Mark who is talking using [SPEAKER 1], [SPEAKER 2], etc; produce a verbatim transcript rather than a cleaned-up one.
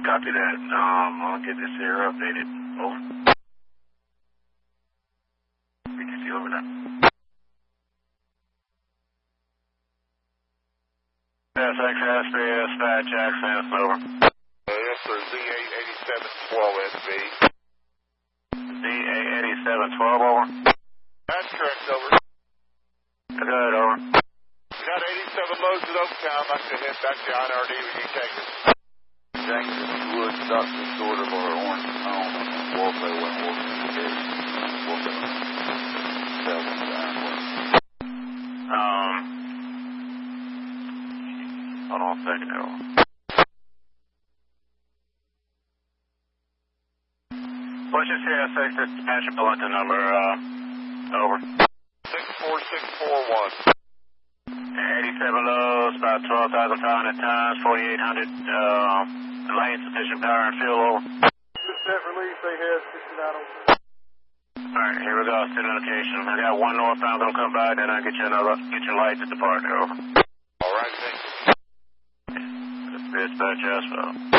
[SPEAKER 1] Copy that. Um, I'll get this here updated. Over. B T C over now. S X S three S five Jackson, over.
[SPEAKER 2] Uh, yes, sir. Z A eighty-seven twelve S B.
[SPEAKER 1] Z A eighty-seven twelve, over.
[SPEAKER 2] That's correct, over.
[SPEAKER 1] Good, over.
[SPEAKER 2] We got eighty-seven loads at Oaktown. I'm going to head back to I N R D when you take us.
[SPEAKER 3] Jackson Wood stopped the short of our orange home and Walker went walking to the Walker seven down.
[SPEAKER 1] Um, hold on a second, over. What's your C S six dispatcher bulletin number, uh, over?
[SPEAKER 2] six four six four one.
[SPEAKER 1] eighty-seven loads, about twelve thousand five hundred tons, forty-eight hundred, uh, lane, sufficient power and fuel, over.
[SPEAKER 2] Set release, they had sixty-nine oh six.
[SPEAKER 1] Alright, here we go, still location. I got one northbound gonna come by, then I'll get you another, get your lights at the partner, over.
[SPEAKER 2] All right, thank you.
[SPEAKER 1] Dispatch, asphalt.